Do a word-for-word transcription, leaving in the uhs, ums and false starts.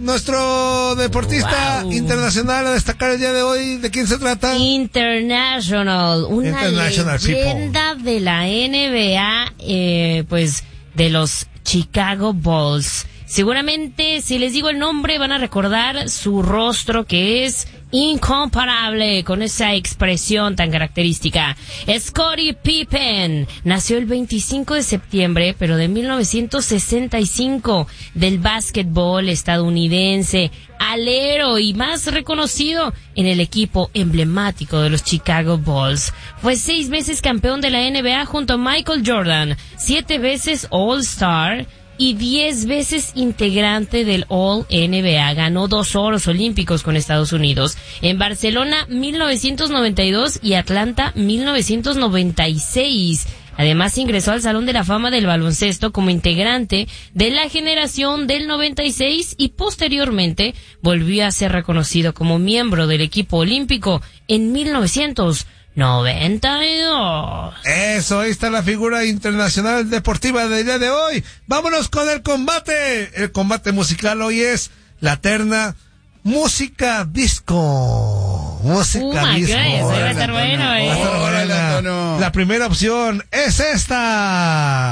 nuestro deportista wow. internacional a destacar el día de hoy, ¿de quién se trata? International, una International leyenda people. de la N B A, eh, pues de los Chicago Bulls. Seguramente, si les digo el nombre, van a recordar su rostro, que es incomparable, con esa expresión tan característica. Scottie Pippen nació el veinticinco de septiembre, pero de mil novecientos sesenta y cinco, del básquetbol estadounidense, alero y más reconocido en el equipo emblemático de los Chicago Bulls. Fue seis veces campeón de la N B A junto a Michael Jordan, siete veces All-Star y diez veces integrante del All N B A. Ganó dos oros olímpicos con Estados Unidos. En Barcelona, mil novecientos noventa y dos y Atlanta, mil novecientos noventa y seis. Además, ingresó al Salón de la Fama del Baloncesto como integrante de la generación del noventa y seis y posteriormente volvió a ser reconocido como miembro del equipo olímpico en mil novecientos noventa y dos. Eso, ahí está la figura internacional deportiva del día de hoy. Vámonos con el combate. El combate musical hoy es la terna música disco. Música uh, disco. Eso va a estar bueno, eh. La primera opción es esta.